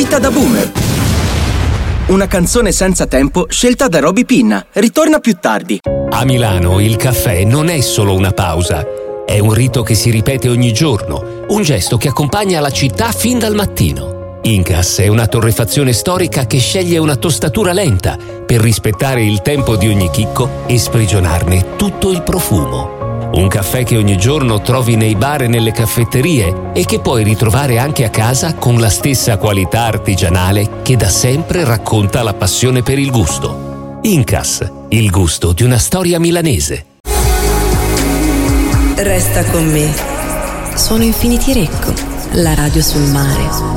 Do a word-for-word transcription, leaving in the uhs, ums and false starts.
Vita da boomer. Una canzone senza tempo scelta da Roby Pinna. Ritorna più tardi. A Milano il caffè non è solo una pausa, è un rito che si ripete ogni giorno, un gesto che accompagna la città fin dal mattino. Incas è una torrefazione storica che sceglie una tostatura lenta per rispettare il tempo di ogni chicco e sprigionarne tutto il profumo. Un caffè che ogni giorno trovi nei bar e nelle caffetterie e che puoi ritrovare anche a casa con la stessa qualità artigianale che da sempre racconta la passione per il gusto. Incas, il gusto di una storia milanese. Resta con me. Sono Infinity Recco, la radio sul mare.